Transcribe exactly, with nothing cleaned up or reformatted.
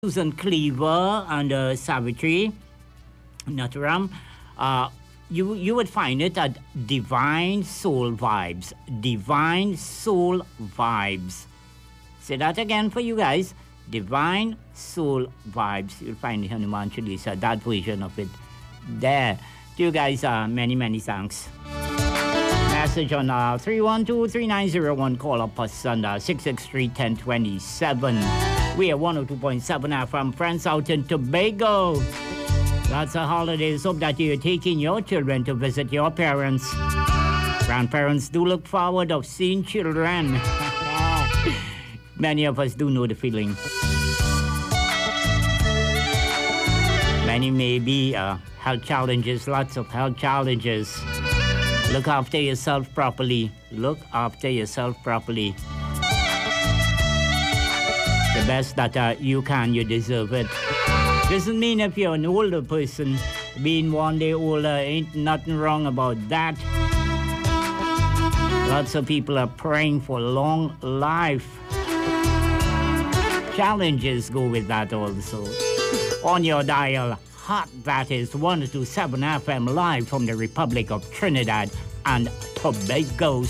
Susan Cleaver and uh, Savitri Naturam. Uh, you you would find it at Divine Soul Vibes. Divine Soul Vibes. Say that again for you guys. Divine Soul Vibes. You'll find Hanuman Chalisa, that version of it there. To you guys, uh, many, many thanks. Message on uh, three one two, three nine zero one. Call up us on uh, six six three, one zero two seven. We are one oh two point seven F M, friends out in Tobago. Lots of holidays. Hope that you're taking your children to visit your parents. Grandparents do look forward of seeing children. Many of us do know the feeling. Many may be uh, health challenges, lots of health challenges. Look after yourself properly. Look after yourself properly. The best that uh, you can, you deserve it. Doesn't mean if you're an older person, being one day older, ain't nothing wrong about that. Lots of people are praying for long life. Challenges go with that also. On your dial, hot that is one oh two point seven F M, live from the Republic of Trinidad and Tobago.